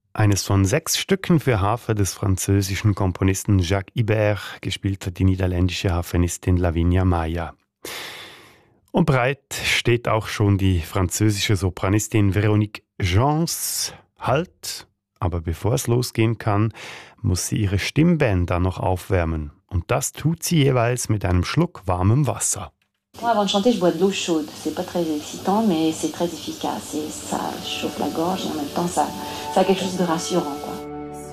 Eines von 6 Stücken für Harfe des französischen Komponisten Jacques Ibert, gespielt hat die niederländische Harfenistin Lavinia Maya. Und bereit steht auch schon die französische Sopranistin Véronique Gens. Halt! Aber bevor es losgehen kann, muss sie ihre Stimmbänder noch aufwärmen. Und das tut sie jeweils mit einem Schluck warmem Wasser. Moi, avant de chanter, je bois de l'eau chaude. C'est pas très excitant, mais c'est très efficace. Et ça chauffe la gorge et en même temps, ça a quelque chose de rassurant.